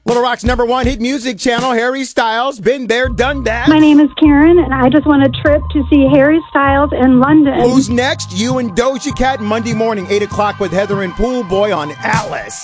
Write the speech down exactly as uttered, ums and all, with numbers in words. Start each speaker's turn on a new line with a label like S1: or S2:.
S1: Little Rock's number one hit music channel, Harry Styles. Been there, done that.
S2: My name is Karen, and I just want a trip to see Harry Styles in London.
S1: Who's next? You and Doja Cat, Monday morning, eight o'clock with Heather and Pool Boy on Alice.